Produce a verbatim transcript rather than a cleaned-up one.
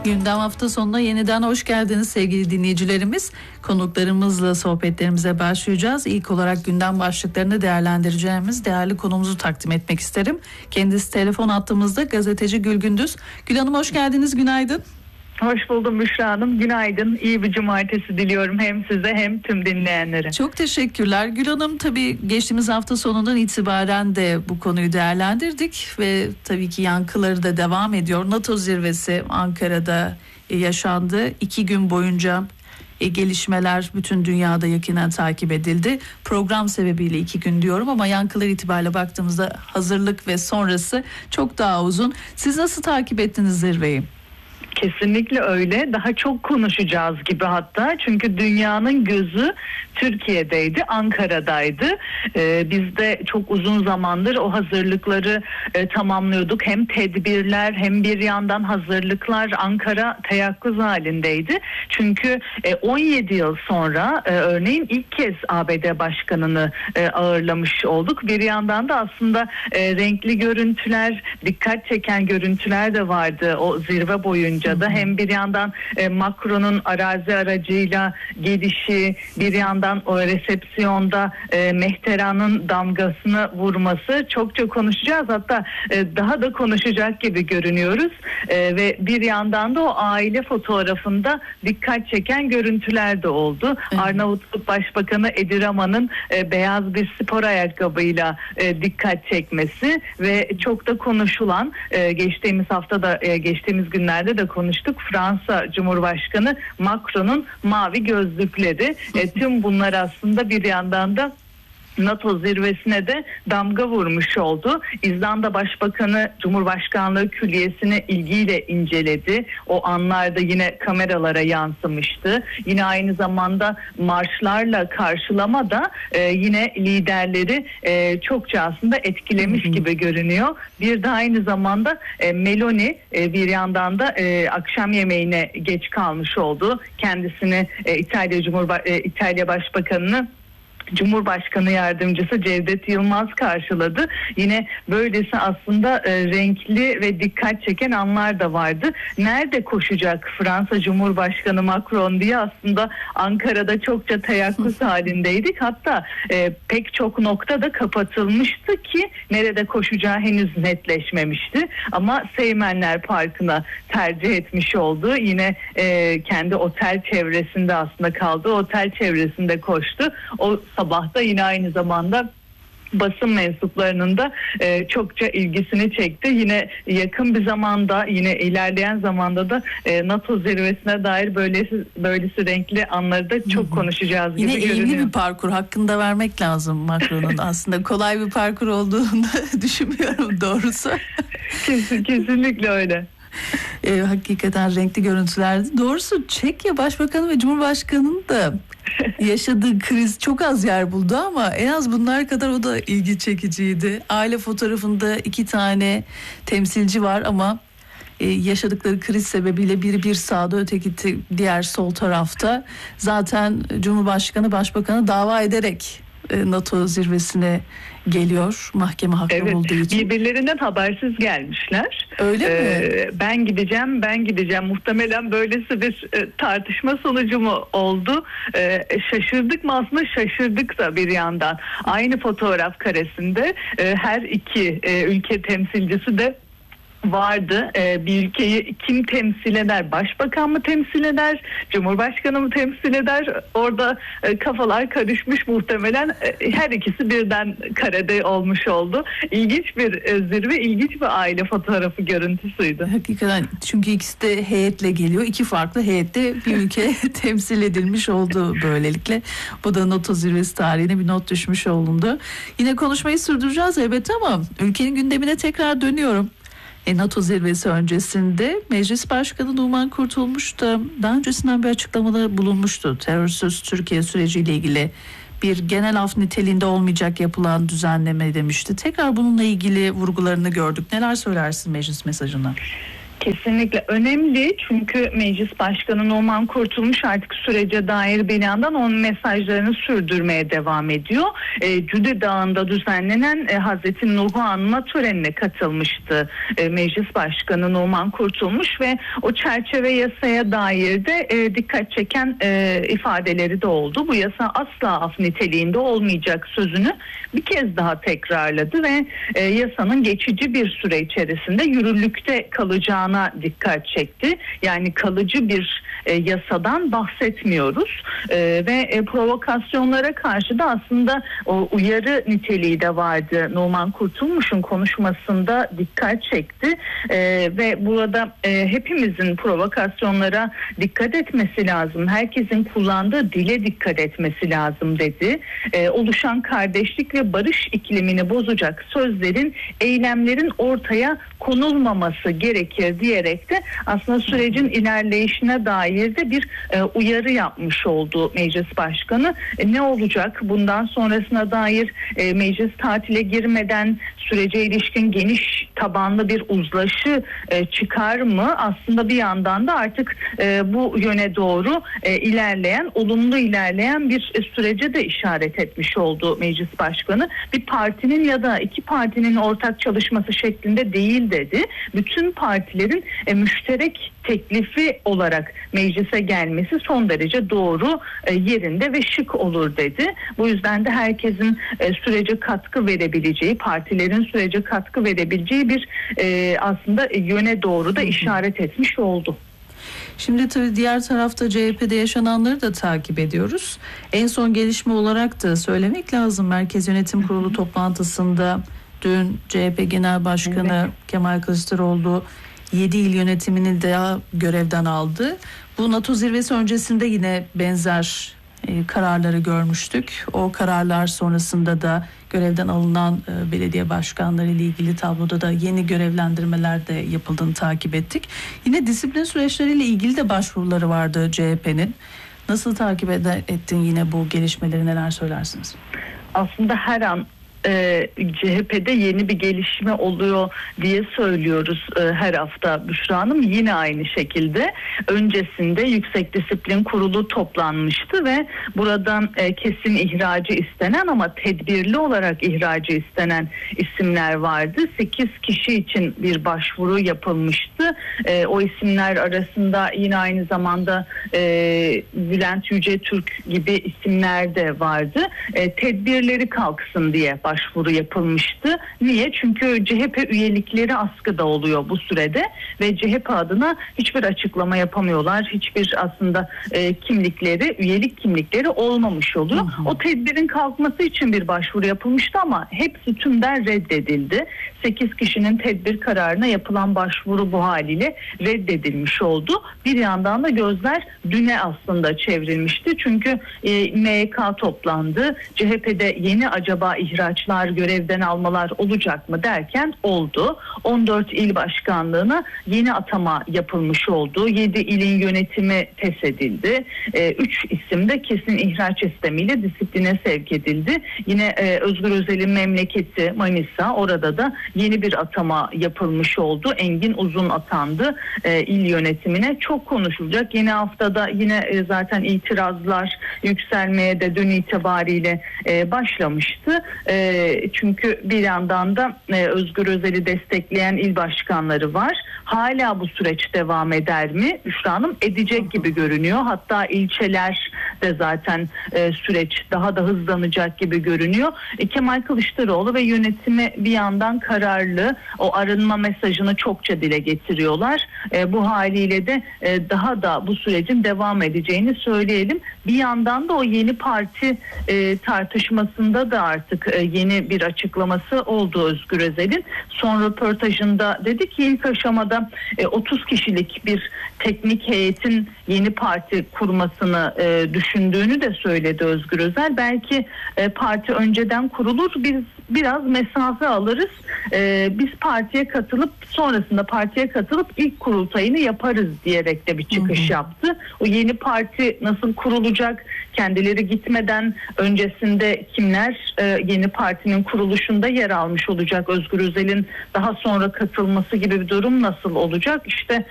Gündem hafta sonuna yeniden hoş geldiniz sevgili dinleyicilerimiz. Konuklarımızla sohbetlerimize başlayacağız. İlk olarak gündem başlıklarını değerlendireceğimiz değerli konumuzu takdim etmek isterim. Kendisi telefon attığımızda gazeteci Gül Gündüz. Gül Hanım hoş geldiniz, günaydın. Hoş buldum Büşra Hanım. Günaydın. İyi bir cumartesi diliyorum hem size hem tüm dinleyenlere. Çok teşekkürler. Gül Hanım, tabii geçtiğimiz hafta sonundan itibaren de bu konuyu değerlendirdik ve tabii ki yankıları da devam ediyor. NATO zirvesi Ankara'da yaşandı. İki gün boyunca gelişmeler bütün dünyada yakinen takip edildi. Program sebebiyle iki gün diyorum ama yankılar itibariyle baktığımızda hazırlık ve sonrası çok daha uzun. Siz nasıl takip ettiniz zirveyi? Kesinlikle öyle. Daha çok konuşacağız gibi hatta. Çünkü dünyanın gözü Türkiye'deydi, Ankara'daydı. Ee, biz de çok uzun zamandır o hazırlıkları e, tamamlıyorduk. Hem tedbirler hem bir yandan hazırlıklar. Ankara teyakkuz halindeydi. Çünkü e, on yedi yıl sonra e, örneğin ilk kez A B D Başkanı'nı e, ağırlamış olduk. Bir yandan da aslında e, renkli görüntüler, dikkat çeken görüntüler de vardı o zirve boyunca da. Hem bir yandan e, Macron'un arazi aracıyla gelişi, bir yandan o resepsiyonda e, Mehteran'ın damgasını vurması, çokça konuşacağız. Hatta e, daha da konuşacak gibi görünüyoruz. E, ve bir yandan da o aile fotoğrafında dikkat çeken görüntüler de oldu. Evet. Arnavutluk Başbakanı Edi Rama'nın e, beyaz bir spor ayakkabıyla e, dikkat çekmesi ve çok da konuşulan e, geçtiğimiz hafta da e, geçtiğimiz günlerde de konuştuk. Fransa Cumhurbaşkanı Macron'un mavi gözlükleri. E, tüm bunlar aslında bir yandan da NATO zirvesine de damga vurmuş oldu. İzlanda Başbakanı Cumhurbaşkanlığı Külliyesi'ni ilgiyle inceledi. O anlarda yine kameralara yansımıştı. Yine aynı zamanda marşlarla karşılama da e, yine liderleri e, çokça aslında etkilemiş hı hı. gibi görünüyor. Bir de aynı zamanda e, Meloni e, bir yandan da e, akşam yemeğine geç kalmış oldu. Kendisini e, İtalya Cumhurba e, İtalya Başbakanı'nı Cumhurbaşkanı Yardımcısı Cevdet Yılmaz karşıladı. Yine böylesi aslında e, renkli ve dikkat çeken anlar da vardı. Nerede koşacak Fransa Cumhurbaşkanı Macron diye aslında Ankara'da çokça teyakkuz halindeydik. Hatta e, pek çok noktada kapatılmıştı ki nerede koşacağı henüz netleşmemişti. Ama Seymenler Parkı'na tercih etmiş oldu. Yine e, kendi otel çevresinde aslında kaldı. Otel çevresinde koştu. O sabahta yine aynı zamanda basın mensuplarının da e, çokça ilgisini çekti. Yine yakın bir zamanda, yine ilerleyen zamanda da e, NATO zirvesine dair böylesi, böylesi renkli anları da çok konuşacağız gibi yine görünüyor. Yine eğimli bir parkur, hakkında vermek lazım Macron'un. Aslında kolay bir parkur olduğunu düşünmüyorum doğrusu. Kesin, kesinlikle öyle. E, hakikaten renkli görüntülerdi. Doğrusu Çekya Başbakanı ve Cumhurbaşkanı'nın da yaşadığı kriz çok az yer buldu ama en az bunlar kadar o da ilgi çekiciydi. Aile fotoğrafında iki tane temsilci var ama e, yaşadıkları kriz sebebiyle biri bir sağda, öteki diğer sol tarafta. Zaten Cumhurbaşkanı Başbakanı dava ederek e, NATO zirvesine geliyor, mahkeme haklı evet, olduğu için. Birbirlerinden habersiz gelmişler. Öyle ee, mi? Ben gideceğim, ben gideceğim. Muhtemelen böylesi bir e, tartışma sonucu mu oldu? E, şaşırdık mı? Aslında şaşırdık da bir yandan. Aynı fotoğraf karesinde e, her iki e, ülke temsilcisi de vardı. Ee, bir ülkeyi kim temsil eder? Başbakan mı temsil eder? Cumhurbaşkanı mı temsil eder? Orada e, kafalar karışmış muhtemelen. E, her ikisi birden karede olmuş oldu. İlginç bir e, zirve, ilginç bir aile fotoğrafı görüntüsüydü. Hakikaten, çünkü ikisi de heyetle geliyor. İki farklı heyette bir ülke temsil edilmiş oldu böylelikle. Bu da NATO zirvesi tarihine bir not düşmüş olundu. Yine konuşmayı sürdüreceğiz elbette ama ülkenin gündemine tekrar dönüyorum. E, NATO zirvesi öncesinde Meclis Başkanı Numan Kurtulmuş da daha öncesinden bir açıklamada bulunmuştu. Terörsüz Türkiye süreciyle ilgili bir genel af niteliğinde olmayacak yapılan düzenleme demişti. Tekrar bununla ilgili vurgularını gördük. Neler söylersin meclis mesajına? Kesinlikle önemli, çünkü Meclis Başkanı Numan Kurtulmuş artık sürece dair bir yandan onun mesajlarını sürdürmeye devam ediyor. E, Cüde Dağı'nda düzenlenen e, Hazreti Nuh'u anma törenine katılmıştı e, Meclis Başkanı Numan Kurtulmuş ve o çerçeve yasaya dair de e, dikkat çeken e, ifadeleri de oldu. Bu yasa asla af niteliğinde olmayacak sözünü bir kez daha tekrarladı ve e, yasanın geçici bir süre içerisinde yürürlükte kalacağına dikkat çekti. Yani kalıcı bir e, yasadan bahsetmiyoruz e, ve e, provokasyonlara karşı da aslında o uyarı niteliği de vardı. Numan Kurtulmuş'un konuşmasında dikkat çekti e, ve burada e, hepimizin provokasyonlara dikkat etmesi lazım. Herkesin kullandığı dile dikkat etmesi lazım dedi. E, oluşan kardeşlik ve barış iklimini bozacak sözlerin, eylemlerin ortaya konulmaması gerekir diyerek de aslında sürecin ilerleyişine dair de bir e, uyarı yapmış oldu Meclis Başkanı. E, ne olacak? Bundan sonrasına dair e, meclis tatile girmeden sürece ilişkin geniş tabanlı bir uzlaşı e, çıkar mı? Aslında bir yandan da artık e, bu yöne doğru e, ilerleyen, olumlu ilerleyen bir e, sürece de işaret etmiş oldu Meclis Başkanı. Bir partinin ya da iki partinin ortak çalışması şeklinde değil dedi. Bütün partilerin e, müşterek teklifi olarak meclise gelmesi son derece doğru, e, yerinde ve şık olur dedi. Bu yüzden de herkesin e, sürece katkı verebileceği, partilerin sürece katkı verebileceği bir e, aslında yöne doğru da işaret etmiş oldu. Şimdi tabii diğer tarafta C H P'de yaşananları da takip ediyoruz. En son gelişme olarak da söylemek lazım. Merkez Yönetim Kurulu toplantısında dün C H P Genel Başkanı evet. Kemal Kılıçdaroğlu yedi il yönetimini de görevden aldı. Bu NATO zirvesi öncesinde yine benzer e, kararları görmüştük. O kararlar sonrasında da görevden alınan e, belediye başkanları ile ilgili tabloda da yeni görevlendirmeler de yapıldığını takip ettik. Yine disiplin süreçleriyle ilgili de başvuruları vardı C H P'nin. Nasıl takip ed- ettin yine bu gelişmeleri, neler söylersiniz? Aslında her an Ee, C H P'de yeni bir gelişme oluyor diye söylüyoruz e, her hafta Büşra Hanım. Yine aynı şekilde öncesinde Yüksek Disiplin Kurulu toplanmıştı ve buradan e, kesin ihracı istenen ama tedbirli olarak ihracı istenen isimler vardı. sekiz kişi için bir başvuru yapılmıştı. E, o isimler arasında yine aynı zamanda e, Bülent Yücetürk gibi isimler de vardı. E, tedbirleri kalksın diye başvuru yapılmıştı. Niye? Çünkü C H P üyelikleri askıda oluyor bu sürede ve C H P adına hiçbir açıklama yapamıyorlar. Hiçbir aslında e, kimlikleri, üyelik kimlikleri olmamış oluyor. Hı hı. O tedbirin kalkması için bir başvuru yapılmıştı ama hepsi tümden reddedildi. sekiz kişinin tedbir kararına yapılan başvuru bu haliyle reddedilmiş oldu. Bir yandan da gözler düne aslında çevrilmişti. Çünkü e, M Y K toplandı. C H P'de yeni acaba ihraçlar, görevden almalar olacak mı derken oldu. on dört il başkanlığına yeni atama yapılmış oldu. yedi ilin yönetimi feshedildi. üç isim de kesin ihraç istemiyle disipline sevk edildi. Yine e, Özgür Özel'in memleketi Manisa, orada da yeni bir atama yapılmış oldu. Engin Uzun atandı e, il yönetimine. Çok konuşulacak. Yeni haftada yine e, zaten itirazlar yükselmeye de dün itibariyle e, başlamıştı. E, çünkü bir yandan da e, Özgür Özel'i destekleyen il başkanları var. Hala bu süreç devam eder mi? Büşra Hanım, edecek gibi görünüyor. Hatta ilçeler de zaten e, süreç daha da hızlanacak gibi görünüyor. E, Kemal Kılıçdaroğlu ve yönetimi bir yandan kararlı. O arınma mesajını çokça dile getiriyorlar. E, bu haliyle de e, daha da bu sürecin devam edeceğini söyleyelim. Bir yandan da o yeni parti e, tartışmasında da artık e, yeni bir açıklaması oldu Özgür Özel'in. Son röportajında dedi ki ilk aşamada e, otuz kişilik bir teknik heyetin yeni parti kurmasını e, düşündüğünü de söyledi Özgür Özel. Belki e, parti önceden kurulur, biz biraz mesafe alırız. E, biz partiye katılıp sonrasında partiye katılıp ilk kurultayını yaparız diyerek de bir çıkış hı hı. yaptı. O yeni parti nasıl kurulacak, kendileri gitmeden öncesinde kimler e, yeni partinin kuruluşunda yer almış olacak? Özgür Özel'in daha sonra katılması gibi bir durum nasıl olacak? İşte